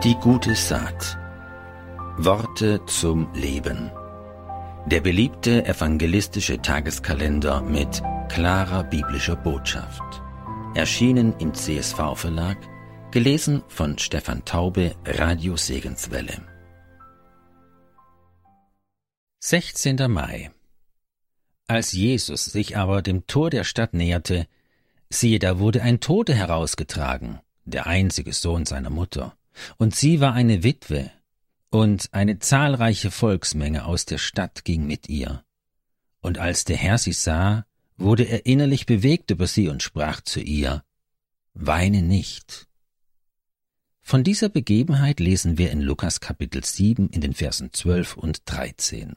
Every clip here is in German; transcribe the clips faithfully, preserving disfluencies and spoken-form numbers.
Die gute Saat. Worte zum Leben. Der beliebte evangelistische Tageskalender mit klarer biblischer Botschaft. Erschienen im C S V-Verlag, gelesen von Stefan Taube, Radio Segenswelle. sechzehnter Mai. Als Jesus sich aber dem Tor der Stadt näherte, siehe, da wurde ein Toter herausgetragen, der einzige Sohn seiner Mutter, und sie war eine Witwe, und eine zahlreiche Volksmenge aus der Stadt ging mit ihr. Und als der Herr sie sah, wurde er innerlich bewegt über sie und sprach zu ihr: Weine nicht. Von dieser Begebenheit lesen wir in Lukas Kapitel sieben in den Versen zwölf und dreizehn.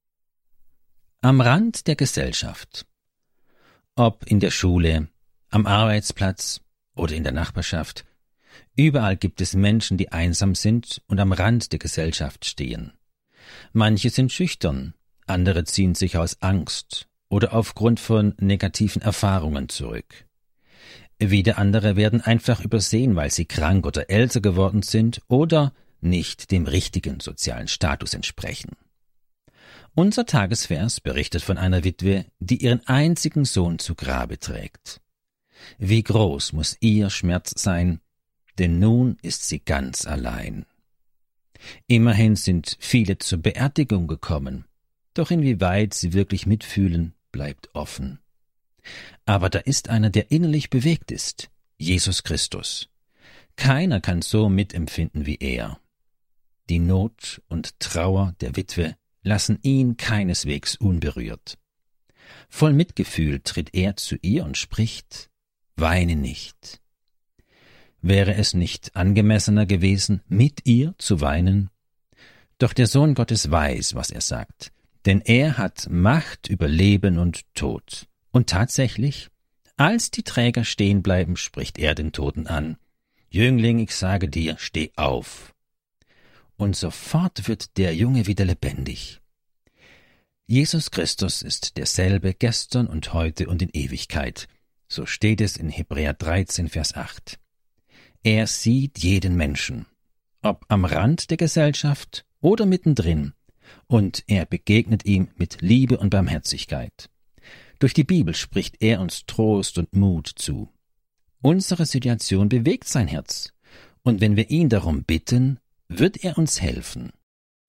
Am Rand der Gesellschaft. Ob in der Schule, am Arbeitsplatz oder in der Nachbarschaft, überall gibt es Menschen, die einsam sind und am Rand der Gesellschaft stehen. Manche sind schüchtern, andere ziehen sich aus Angst oder aufgrund von negativen Erfahrungen zurück. Wieder andere werden einfach übersehen, weil sie krank oder älter geworden sind oder nicht dem richtigen sozialen Status entsprechen. Unser Tagesvers berichtet von einer Witwe, die ihren einzigen Sohn zu Grabe trägt. Wie groß muss ihr Schmerz sein, denn nun ist sie ganz allein. Immerhin sind viele zur Beerdigung gekommen, doch inwieweit sie wirklich mitfühlen, bleibt offen. Aber da ist einer, der innerlich bewegt ist, Jesus Christus. Keiner kann so mitempfinden wie er. Die Not und Trauer der Witwe lassen ihn keineswegs unberührt. Voll Mitgefühl tritt er zu ihr und spricht: Weine nicht. Wäre es nicht angemessener gewesen, mit ihr zu weinen? Doch der Sohn Gottes weiß, was er sagt, denn er hat Macht über Leben und Tod. Und tatsächlich, als die Träger stehen bleiben, spricht er den Toten an: Jüngling, ich sage dir, steh auf. Und sofort wird der Junge wieder lebendig. Jesus Christus ist derselbe gestern und heute und in Ewigkeit. So steht es in Hebräer dreizehn, Vers acht. Er sieht jeden Menschen, ob am Rand der Gesellschaft oder mittendrin, und er begegnet ihm mit Liebe und Barmherzigkeit. Durch die Bibel spricht er uns Trost und Mut zu. Unsere Situation bewegt sein Herz, und wenn wir ihn darum bitten, wird er uns helfen.